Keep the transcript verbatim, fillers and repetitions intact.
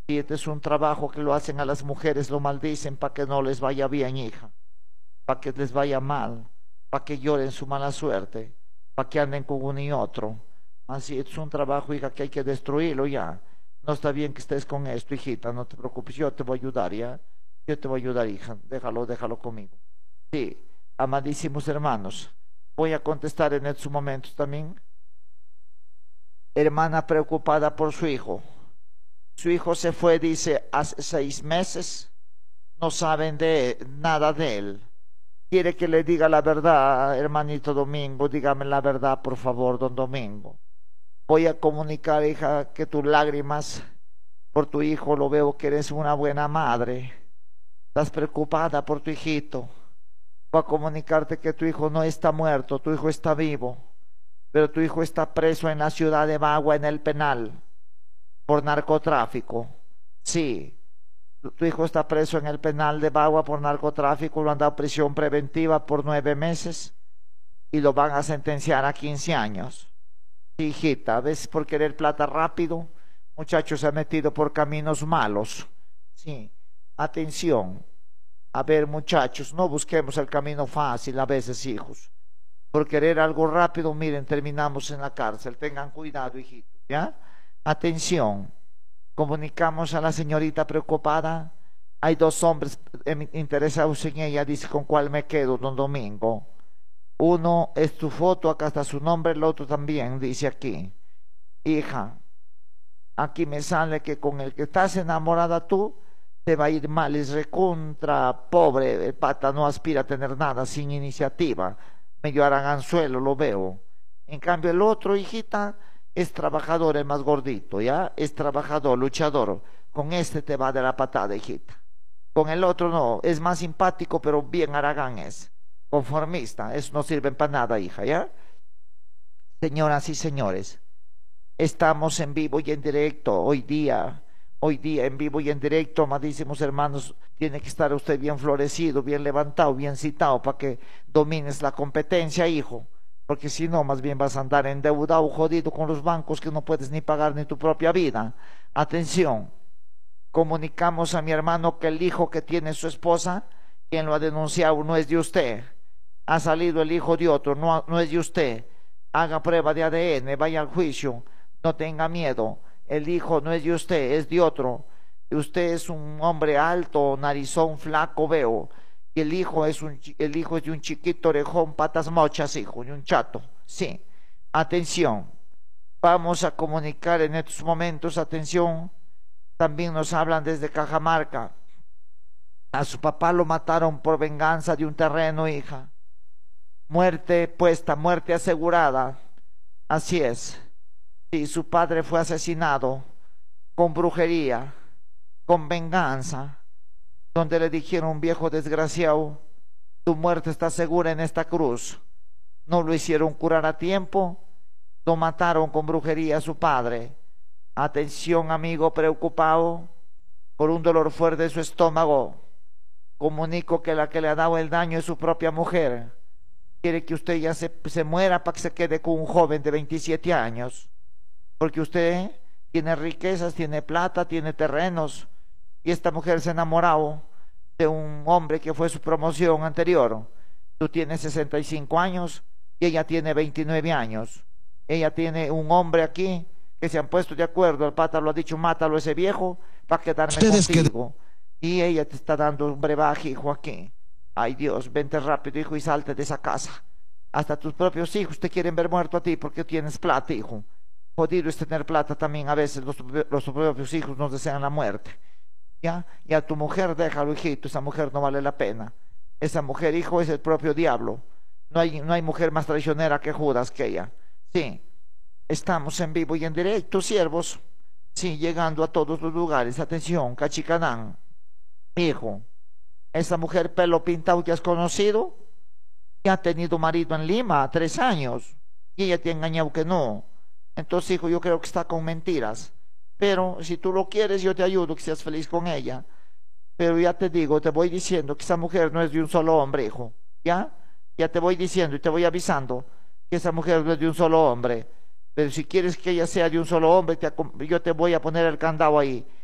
Y este es un trabajo que lo hacen a las mujeres, lo maldicen para que no les vaya bien, hija, para que les vaya mal, para que lloren su mala suerte, para que anden con uno y otro. Así es un trabajo, hija, que hay que destruirlo ya. No está bien que estés con esto, hijita, no te preocupes, yo te voy a ayudar, ¿ya? Yo te voy a ayudar, hija, déjalo, déjalo conmigo. Sí, amadísimos hermanos, voy a contestar en estos momentos también. Hermana preocupada por su hijo. Su hijo se fue, dice, hace seis meses, no saben de nada de él. Quiere que le diga la verdad, hermanito Domingo, dígame la verdad, por favor, don Domingo. Voy a comunicar, hija, que tus lágrimas por tu hijo, lo veo que eres una buena madre. Estás preocupada por tu hijito. Voy a comunicarte que tu hijo no está muerto, tu hijo está vivo, pero tu hijo está preso en la ciudad de Bagua, en el penal, por narcotráfico. Sí, tu hijo está preso en el penal de Bagua por narcotráfico, lo han dado prisión preventiva por nueve meses y lo van a sentenciar a quince años. Sí, hijita, ¿ves? Por querer plata rápido, muchachos se ha metido por caminos malos. Sí, atención. A ver, muchachos, no busquemos el camino fácil a veces, hijos. Por querer algo rápido, miren, terminamos en la cárcel. Tengan cuidado, hijitos, ¿ya? Atención. Comunicamos a la señorita preocupada. Hay dos hombres interesados en ella. Dice, ¿con cuál me quedo, don Domingo? Uno es tu foto, acá está su nombre, el otro también, dice aquí. Hija, aquí me sale que con el que estás enamorada tú, te va a ir mal, es recontra pobre, el pata no aspira a tener nada, sin iniciativa, medio aranganzuelo, lo veo. En cambio el otro, hijita, es trabajador, el más gordito, ¿ya? Es trabajador, luchador. Con este te va de la patada, hijita. Con el otro no, es más simpático, pero bien aragán es. Conformista, eso no sirve para nada, hija, ¿ya? Señoras y señores, estamos en vivo y en directo hoy día. Hoy día en vivo y en directo, amadísimos hermanos, tiene que estar usted bien florecido, bien levantado, bien citado para que domines la competencia, hijo. Porque si no, más bien vas a andar endeudado, jodido con los bancos que no puedes ni pagar ni tu propia vida. Atención, comunicamos a mi hermano que el hijo que tiene su esposa, quien lo ha denunciado, no es de usted. Ha salido el hijo de otro, no, no es de usted. Haga prueba de A D N, vaya al juicio, no tenga miedo. El hijo no es de usted, es de otro. Usted es un hombre alto, narizón, flaco, veo. Y el hijo es un, el hijo es de un chiquito orejón, patas mochas, hijo, de un chato. Sí. Atención. Vamos a comunicar en estos momentos, atención. También nos hablan desde Cajamarca. A su papá lo mataron por venganza de un terreno, hija. Muerte puesta, muerte asegurada. Así es. Sí, su padre fue asesinado con brujería, con venganza, donde le dijeron, viejo desgraciado, tu muerte está segura en esta cruz. No lo hicieron curar a tiempo, lo mataron con brujería a su padre. Atención, amigo preocupado por un dolor fuerte de su estómago. Comunico que la que le ha dado el daño es su propia mujer. Quiere que usted ya se, se muera para que se quede con un joven de veintisiete años. Porque usted tiene riquezas, tiene plata, tiene terrenos, y esta mujer se ha enamorado de un hombre que fue su promoción anterior. Tú tienes sesenta y cinco años y ella tiene veintinueve años. Ella tiene un hombre aquí que se han puesto de acuerdo, el pata lo ha dicho, mátalo a ese viejo para quedarme Ustedes contigo. Que... Y ella te está dando un brebaje, hijo, aquí. Ay Dios, vente rápido, hijo, y salte de esa casa. Hasta tus propios hijos te quieren ver muerto a ti porque tienes plata, hijo. Jodido es tener plata también, a veces los, los propios hijos nos desean la muerte. ¿Ya? Y a tu mujer déjalo, hijito, esa mujer no vale la pena. Esa mujer, hijo, es el propio diablo. No hay, no hay mujer más traicionera que Judas que ella. Sí, estamos en vivo y en directo, siervos. Sí, llegando a todos los lugares. Atención, Cachicanán. Hijo, esa mujer pelo pintado que has conocido, que ha tenido marido en Lima, tres años, y ella te ha engañado que no. Entonces, hijo, yo creo que está con mentiras. Pero si tú lo quieres, yo te ayudo, que seas feliz con ella. Pero ya te digo, te voy diciendo que esa mujer no es de un solo hombre, hijo. ¿Ya? Ya te voy diciendo y te voy avisando que esa mujer no es de un solo hombre. Pero si quieres que ella sea de un solo hombre, te, yo te voy a poner el candado ahí.